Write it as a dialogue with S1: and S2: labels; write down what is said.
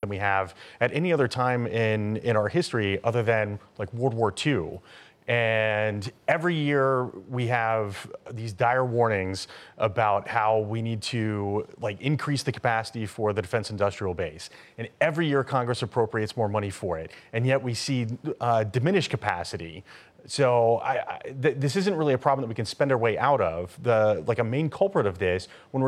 S1: we have at any other time in our history other than like World War II. And every year we have these dire warnings about how we need to like increase the capacity for the defense industrial base. And every year Congress appropriates more money for it. And yet we see diminished capacity. So this isn't really a problem that we can spend our way out of. Like a main culprit of this, when we're